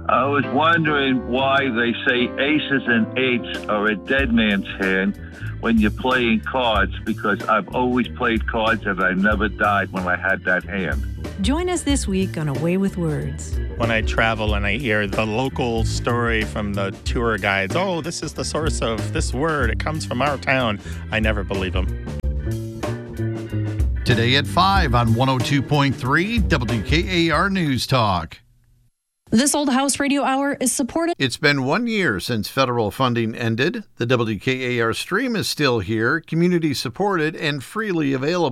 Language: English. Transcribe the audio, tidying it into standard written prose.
I was wondering why they say aces and eights are a dead man's hand when you're playing cards, because I've always played cards and I never died when I had that hand. Join us this week on A Way with Words. When I travel and I hear the local story from the tour guides, oh, this is the source of this word, it comes from our town, I never believe them. Today at 5 on 102.3 WKAR News Talk. This Old House Radio Hour is supported. It's been 1 year since federal funding ended. The WKAR stream is still here, community supported, and freely available.